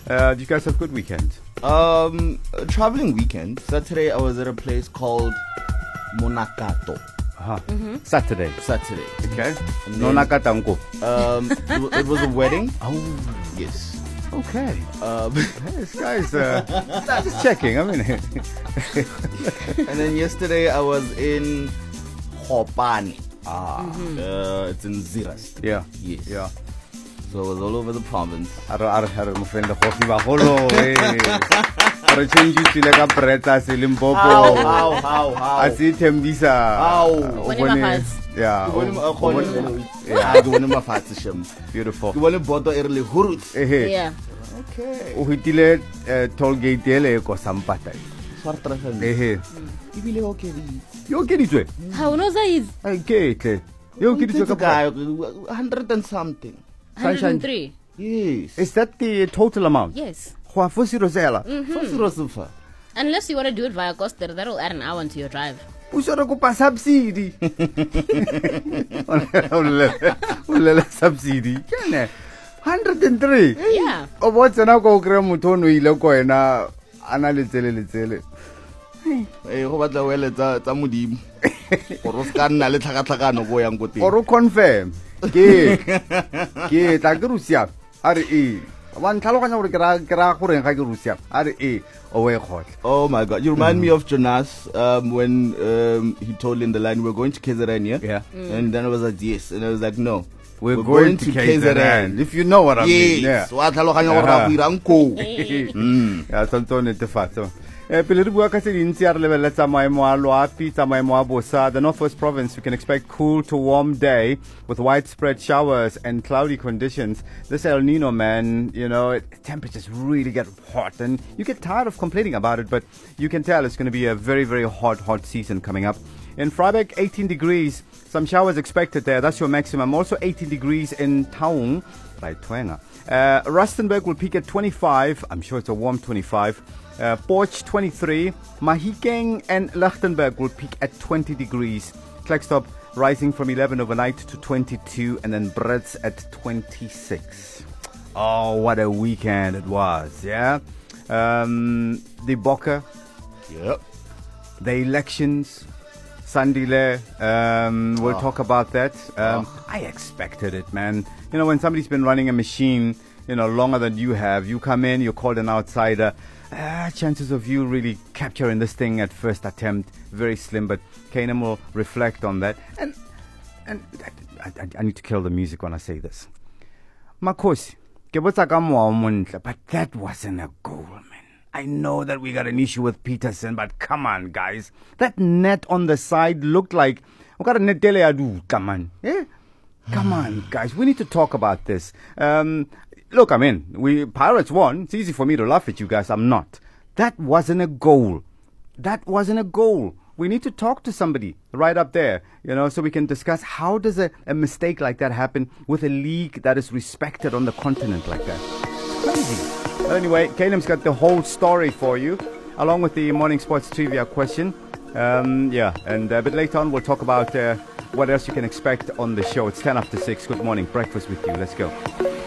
Do you guys have good weekends? A traveling weekend. Saturday I was at a place called Monakato. Saturday. Okay. No Nakatango. It was a wedding. Oh, Yes. okay. This guy's just checking. I mean, And then yesterday I was in Hopani. It's in Zirast. yeah. Yes. Yeah. So it was all over the province. Are my friend the coffee baholo. Are change to like a preta se Limpopo. How? I see Tembisa. Yeah. Beautiful. Yeah. Okay. O hitile toll gate ele ko sampata. Yo keditswe. How knows is Okay. Yo keditswe ka 100 and something. 103. Yes. Is that the total amount? Yes. Kwa fusi rozela. Unless you want to do it via Costa, that'll add an hour into your drive. Usora ko pa subsidy. Ulela subsidy. Kene. 103. Yeah. O botsa na go kre motho no ile ko ena ana letsele. Go batla o eletsa modimo. Gore se ka nna le tlhakatlhakano go yang go teng. Or confirm. Ke tla ke rusia. Are e. Wan tlhaloganya gore ke ra gore ga ke rusia. Are e o we khotla. Oh my God. You remind me of Jonas when he told in the line, we're going to KZN, yeah? Yeah. And then I was like, yes. And I was like, no. We're going to KZN. If you know what I mean. Yeah. Yes. Wa tlhaloganya gore ra go irang ko. Ya tsantso netefatso. Pele re bua ka se dintsi a re lebeletsa maemo a loapi tsa maemo a bosa. The Northwest Province, we can expect cool to warm day with widespread showers and cloudy conditions. This El Nino, man, you know, temperatures really get hot and you get tired of complaining about it, but you can tell it's going to be a very, very hot season coming up. In Vryburg, 18 degrees. Some showers expected there. That's your maximum. Also 18 degrees in Taung. Right, Twenga. Rustenburg will peak at 25. I'm sure it's a warm 25. Porch 23. Mahikeng and Lichtenberg will peak at 20 degrees. Klerksdorp rising from 11 overnight to 22. And then Brits at 26. Oh, what a weekend it was, yeah? The Bokke. Yep. The elections. Sandile, we'll talk about that. I expected it, man. You know, when somebody's been running a machine, you know, longer than you have, you come in, you're called an outsider. Chances of you really capturing this thing at first attempt, very slim, but Kanem will reflect on that. And I need to kill the music when I say this. Makosi, but that wasn't a goal, man. I know that we got an issue with Peterson, but come on, guys. That net on the side looked like... Come on. Yeah? Come on, guys. We need to talk about this. Look, I mean, Pirates won. It's easy for me to laugh at you guys. I'm not. That wasn't a goal. We need to talk to somebody right up there, you know, so we can discuss how does a mistake like that happen with a league that is respected on the continent like that. Crazy. But anyway, Kalem's got the whole story for you, along with the morning sports trivia question. And a bit later on, we'll talk about what else you can expect on the show. It's 10 after 6. Good morning. Breakfast with you. Let's go.